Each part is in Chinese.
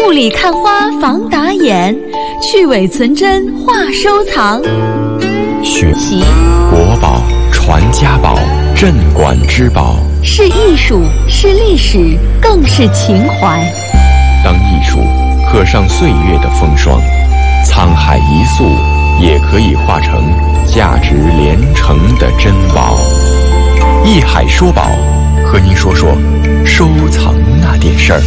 雾里看花防打眼，去伪存真话收藏。 学习国宝传家宝，镇馆之宝， 是艺术，是历史，更是情怀。 当艺术刻上岁月的风霜，沧海一粟也可以化成价值连城的珍宝。艺海说宝，和您说说收藏那点事儿。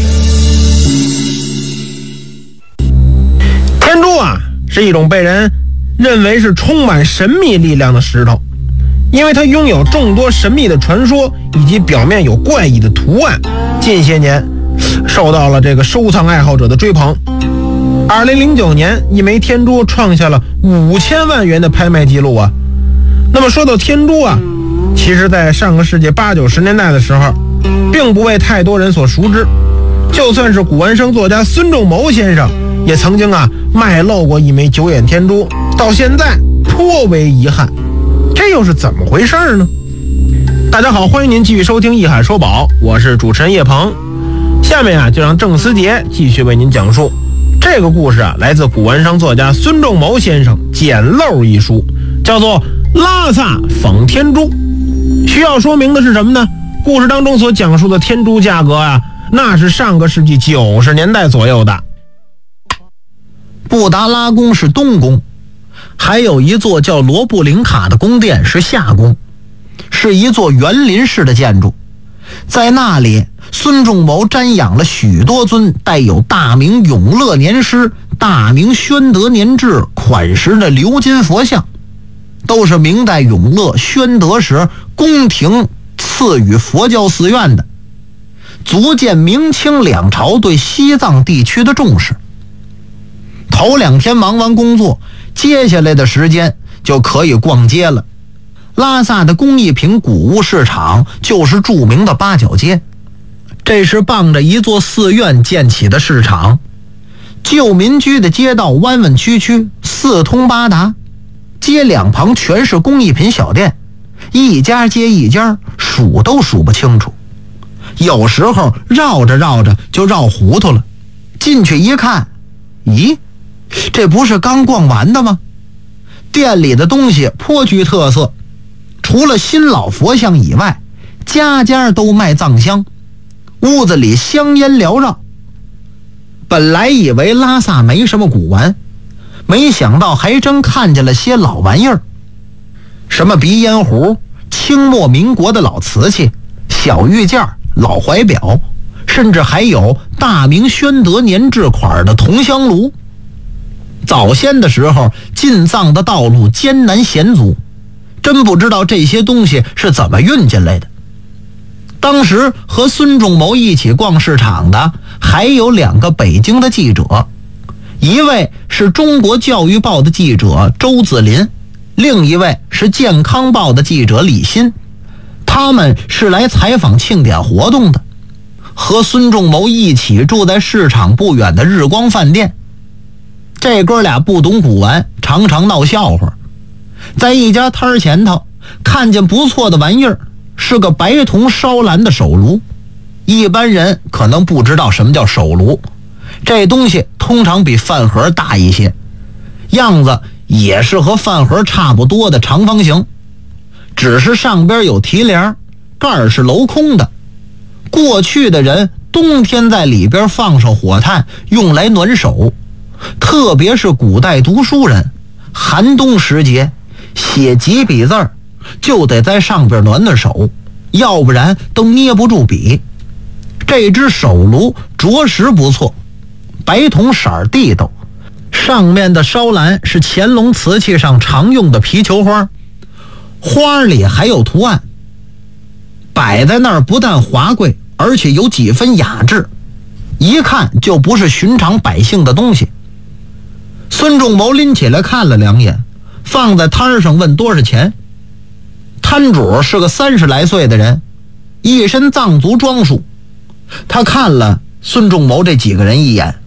天珠啊，是一种被人认为是充满神秘力量的石头，因为它拥有众多神秘的传说，以及表面有怪异的图案，近些年受到了这个收藏爱好者的追捧。2009年，一枚天珠创下了5000万元的拍卖记录啊。那么说到天珠啊，其实在上个世纪80、90年代的时候，并不为太多人所熟知。就算是古玩生作家孙仲谋先生，也曾经卖漏过一枚九眼天珠，到现在颇为遗憾。这又是怎么回事呢？大家好，欢迎您继续收听《艺海说宝》，我是主持人叶鹏。下面就让郑思杰继续为您讲述这个故事来自古玩商作家孙仲谋先生捡漏一书，叫做拉萨仿天珠。需要说明的是什么呢？故事当中所讲述的天珠价格那是上个世纪90年代左右的。布达拉宫是东宫，还有一座叫罗布林卡的宫殿是夏宫，是一座园林式的建筑。在那里，孙仲谋瞻仰了许多尊带有大明永乐年诗、大明宣德年制款式的鎏金佛像，都是明代永乐、宣德时宫廷赐予佛教寺院的，足见明清两朝对西藏地区的重视。头2天忙完工作，接下来的时间就可以逛街了。拉萨的工艺品古物市场就是著名的八角街，这是傍着一座寺院建起的市场。旧民居的街道弯弯曲曲，四通八达，街两旁全是工艺品小店，一家接一家，数都数不清楚。有时候绕着绕着就绕糊涂了，进去一看，咦，这不是刚逛完的吗？店里的东西颇具特色，除了新老佛像以外，家家都卖藏香，屋子里香烟缭绕。本来以为拉萨没什么古玩，没想到还真看见了些老玩意儿，什么鼻烟壶、清末民国的老瓷器、小玉件、老怀表，甚至还有大明宣德年制款的铜香炉。早先的时候，进藏的道路艰难险阻，真不知道这些东西是怎么运进来的。当时和孙仲谋一起逛市场的还有2个北京的记者，一位是中国教育报的记者周子林，另一位是健康报的记者李欣。他们是来采访庆典活动的，和孙仲谋一起住在市场不远的日光饭店。这哥俩不懂古玩，常常闹笑话。在一家摊前头看见不错的玩意儿，是个白铜烧蓝的手炉。一般人可能不知道什么叫手炉，这东西通常比饭盒大一些，样子也是和饭盒差不多的长方形，只是上边有提帘，盖儿是镂空的。过去的人冬天在里边放上火炭，用来暖手，特别是古代读书人，寒冬时节写几笔字就得在上边暖暖手，要不然都捏不住笔。这只手炉着实不错，白铜色地道，上面的烧蓝是乾隆瓷器上常用的皮球花，花里还有图案，摆在那儿不但华贵，而且有几分雅致，一看就不是寻常百姓的东西。孙仲谋拎起来看了2眼，放在摊上问多少钱。摊主是个30来岁的人，一身藏族装束。他看了孙仲谋这几个人一眼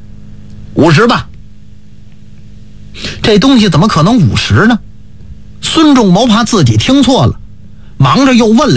，50吧。这东西怎么可能50呢？孙仲谋怕自己听错了，忙着又问了